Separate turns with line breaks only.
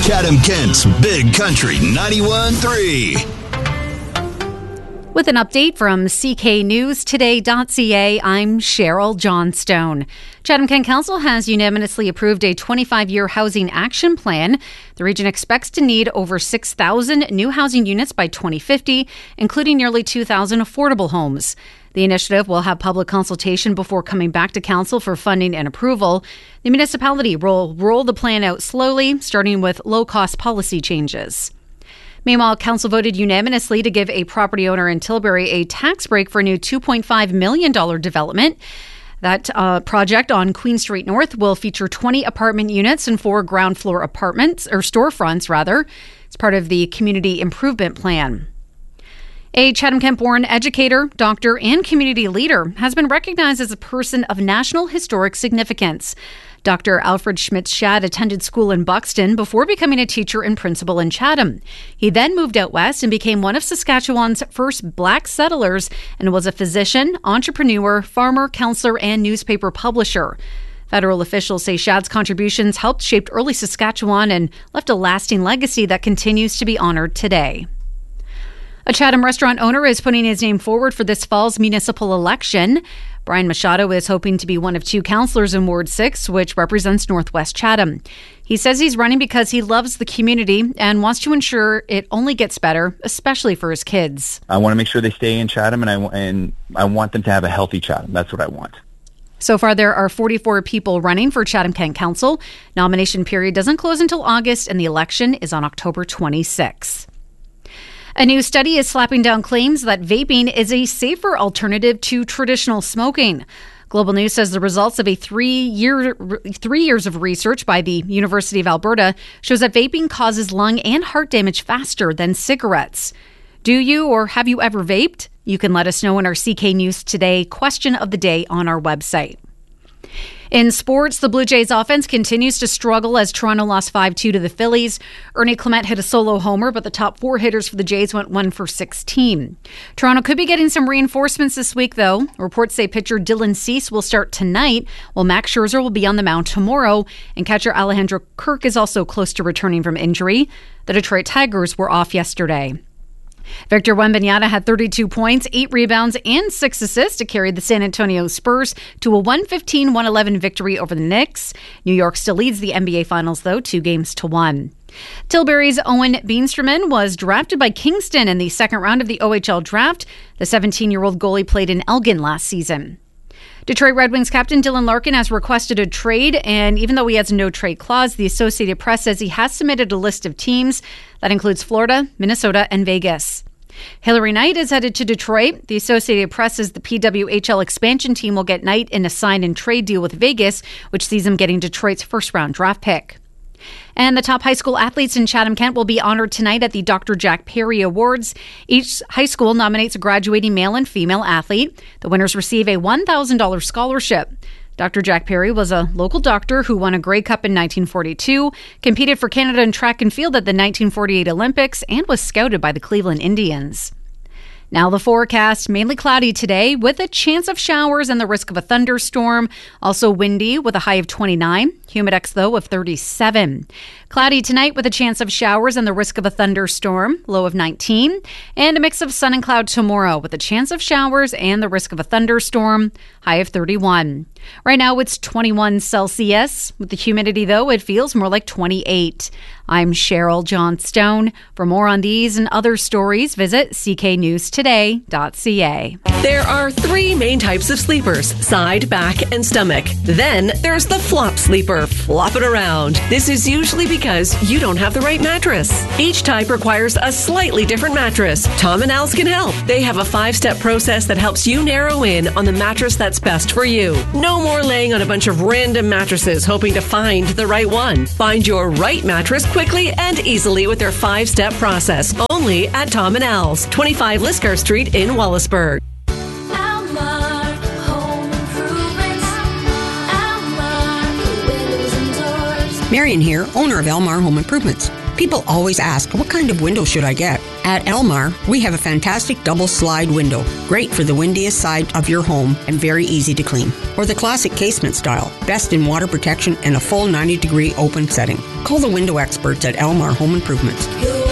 Chatham-Kent's Big Country 91.3.
With an update from cknewstoday.ca, I'm Cheryl Johnstone. Chatham-Kent Council has unanimously approved a 25-year housing action plan. The region expects to need over 6,000 new housing units by 2050, including nearly 2,000 affordable homes. The initiative will have public consultation before coming back to council for funding and approval. The municipality will roll the plan out slowly, starting with low-cost policy changes. Meanwhile, council voted unanimously to give a property owner in Tilbury a tax break for a new $2.5 million development. That project on Queen Street North will feature 20 apartment units and 4 ground floor apartments, or storefronts rather. It's part of the community improvement plan. A Chatham-Kent-born educator, doctor, and community leader has been recognized as a person of national historic significance. Dr. Alfred Schmitz-Shad attended school in Buxton before becoming a teacher and principal in Chatham. He then moved out west and became one of Saskatchewan's first black settlers and was a physician, entrepreneur, farmer, counselor, and newspaper publisher. Federal officials say Shad's contributions helped shape early Saskatchewan and left a lasting legacy that continues to be honored today. A Chatham restaurant owner is putting his name forward for this fall's municipal election. Brian Machado is hoping to be one of 2 councillors in Ward 6, which represents Northwest Chatham. He says he's running because he loves the community and wants to ensure it only gets better, especially for his kids.
I want to make sure they stay in Chatham, and I want them to have a healthy Chatham. That's what I want.
So far, there are 44 people running for Chatham-Kent Council. Nomination period doesn't close until August, and the election is on October 26. A new study is slapping down claims that vaping is a safer alternative to traditional smoking. Global News says the results of a 3 years of research by the University of Alberta shows that vaping causes lung and heart damage faster than cigarettes. Do you or have you ever vaped? You can let us know in our CK News Today question of the day on our website. In sports, the Blue Jays offense continues to struggle as Toronto lost 5-2 to the Phillies. Ernie Clement hit a solo homer, but the top 4 hitters for the Jays went 1 for 16. Toronto could be getting some reinforcements this week, though. Reports say pitcher Dylan Cease will start tonight, while Max Scherzer will be on the mound tomorrow, and catcher Alejandro Kirk is also close to returning from injury. The Detroit Tigers were off yesterday. Victor Wembanyama had 32 points, 8 rebounds, and 6 assists to carry the San Antonio Spurs to a 115-111 victory over the Knicks. New York still leads the NBA Finals, though, 2-1. Tilbury's Owen Beensterman was drafted by Kingston in the second round of the OHL draft. The 17-year-old goalie played in Elgin last season. Detroit Red Wings captain Dylan Larkin has requested a trade, and even though he has a no-trade clause, the Associated Press says he has submitted a list of teams that includes Florida, Minnesota, and Vegas. Hillary Knight is headed to Detroit. The Associated Press says the PWHL expansion team will get Knight in a sign-and-trade deal with Vegas, which sees him getting Detroit's first-round draft pick. And the top high school athletes in Chatham-Kent will be honored tonight at the Dr. Jack Perry Awards. Each high school nominates a graduating male and female athlete. The winners receive a $1,000 scholarship. Dr. Jack Perry was a local doctor who won a Grey Cup in 1942, competed for Canada in track and field at the 1948 Olympics, and was scouted by the Cleveland Indians. Now the forecast, mainly cloudy today with a chance of showers and the risk of a thunderstorm. Also windy with a high of 29. Humidex, though, of 37. Cloudy tonight with a chance of showers and the risk of a thunderstorm, low of 19. And a mix of sun and cloud tomorrow with a chance of showers and the risk of a thunderstorm, high of 31. Right now it's 21 Celsius. With the humidity, though, it feels more like 28. I'm Cheryl Johnstone. For more on these and other stories, visit cknewstoday.ca.
There are 3 main types of sleepers: side, back, and stomach. Then there's the flop sleeper, flop it around. This is usually because you don't have the right mattress. Each type requires a slightly different mattress. Tom & Al's can help. They have a 5-step process that helps you narrow in on the mattress that's best for you. No more laying on a bunch of random mattresses hoping to find the right one. Find your right mattress quickly and easily with their 5-step process. Only at Tom & Al's, 25 Lisgar Street in Wallaceburg.
Marion here, owner of Elmar Home Improvements. People always ask, what kind of window should I get? At Elmar, we have a fantastic double slide window, great for the windiest side of your home and very easy to clean. Or the classic casement style, best in water protection and a full 90-degree open setting. Call the window experts at Elmar Home Improvements.